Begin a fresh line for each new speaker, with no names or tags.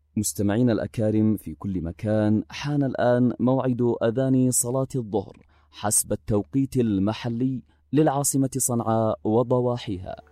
مستمعين الأكارم في كل مكان، حان الآن موعد أذان صلاة الظهر حسب التوقيت المحلي للعاصمة صنعاء وضواحيها.